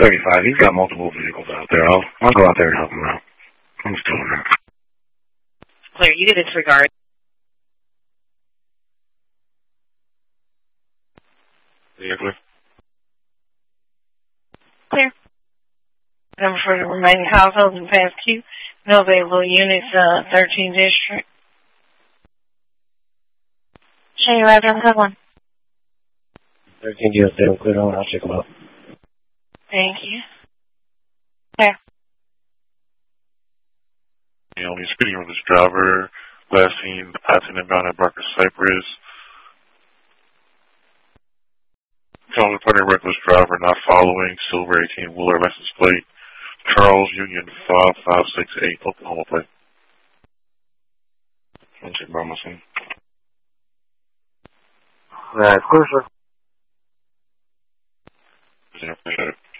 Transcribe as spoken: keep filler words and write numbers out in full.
thirty-five. He's got multiple vehicles out there. I'll, I'll go out there and help him out. I'm still in there. Clear, you can disregard. Yeah, clear. Clear. Number for the remaining households in past queue. No available units, uh, thirteenth District. Show you right on the good one. thirteen U S A, clear on. I'll check them out. Thank you. There. You know, he's speeding with his driver. Last seen passing inbound at Barker Cypress. Found reporting reckless driver not following. Silver eighteen Wheeler license plate. Charles Union five five six eight Oklahoma plate. I'll check by my scene. Alright, clear, sir. Yeah, appreciate it.